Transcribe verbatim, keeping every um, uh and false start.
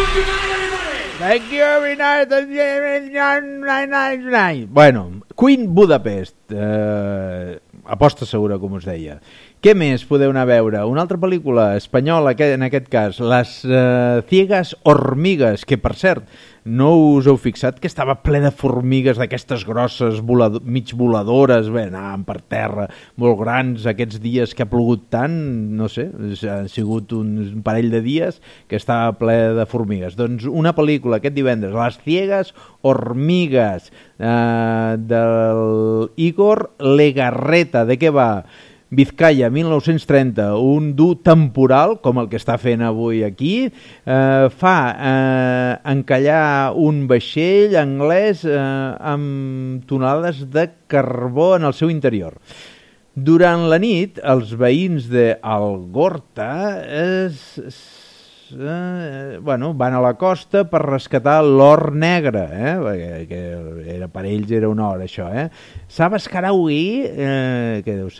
Thank you very much. Bueno, Queen Budapest, eh, aposta segura, com us deia. Què més podeu anar a veure? Una altra pel·lícula espanyola, en aquest cas, Les eh, ciegas hormigues, que, per cert, no us heu fixat que estava ple de formigues d'aquestes grosses, volado, mig voladores, bé, anaven per terra, molt grans, aquests dies que ha plogut tant, no sé, han sigut un parell de dies que estava ple de formigues. Doncs una pel·lícula aquest divendres, Les ciegas hormigues, eh, del Igor Legarreta. De què va? Vizcaya, mil nou-cents trenta, un dur temporal, com el que està fent avui aquí, eh, fa eh, encallar un vaixell anglès eh, amb tonelades de carbó en el seu interior. Durant la nit, els veïns d'Algorta es, es, eh, bueno, van a la costa per rescatar l'or negre, eh? Perquè, que era, per ells era un or, això. Eh? Sabes Caraugui, eh, que deu ser